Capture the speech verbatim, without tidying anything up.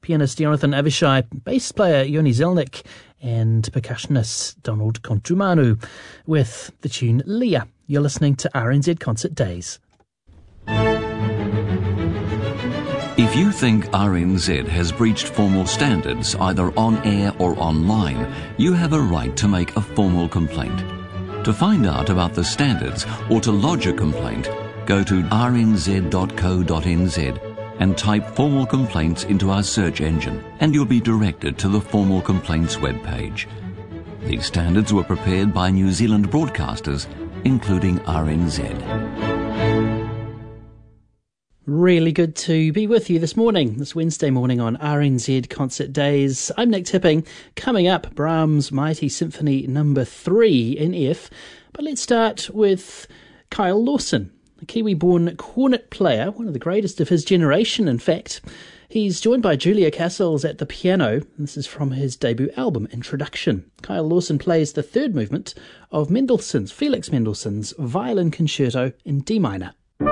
pianist Jonathan Avishai, bass player Yoni Zelnik, and percussionist Donald Kontumanu with the tune Leah. You're listening to R N Z Concert Days. If you think R N Z has breached formal standards either on air or online, you have a right to make a formal complaint. To find out about the standards or to lodge a complaint, go to r n z dot co dot n z and type formal complaints into our search engine, and you'll be directed to the formal complaints webpage. These standards were prepared by New Zealand broadcasters, including R N Z. Really good to be with you this morning, this Wednesday morning on R N Z Concert Days. I'm Nick Tipping. Coming up, Brahms' Mighty Symphony number three in F. But let's start with Kyle Lawson, a Kiwi-born cornet player, one of the greatest of his generation, in fact. He's joined by Julia Castles at the piano. This is from his debut album, Introduction. Kyle Lawson plays the third movement of Mendelssohn's, Felix Mendelssohn's Violin Concerto in D minor.